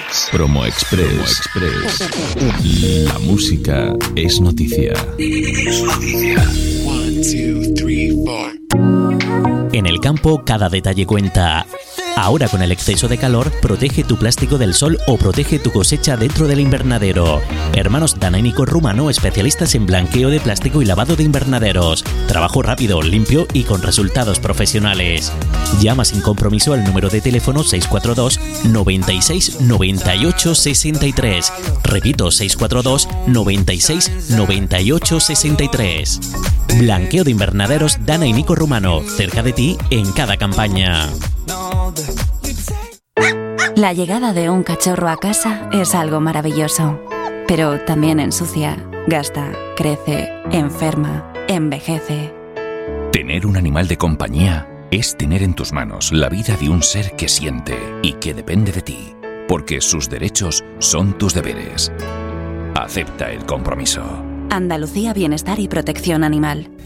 Promo Express. La música es noticia. One, two, three, four. En el campo, cada detalle cuenta. Ahora, con el exceso de calor, protege tu plástico del sol o protege tu cosecha dentro del invernadero. Hermanos Dana y Nico Rumano, especialistas en blanqueo de plástico y lavado de invernaderos. Trabajo rápido, limpio y con resultados profesionales. Llama sin compromiso al número de teléfono 642 96 98 63. Repito, 642 96 98 63. Blanqueo de invernaderos Dana y Nico Rumano, cerca de ti en cada campaña. La llegada de un cachorro a casa es algo maravilloso, pero también ensucia, gasta, crece, enferma, envejece. Tener un animal de compañía es tener en tus manos la vida de un ser que siente y que depende de ti, porque sus derechos son tus deberes. Acepta el compromiso. Andalucía Bienestar y Protección Animal.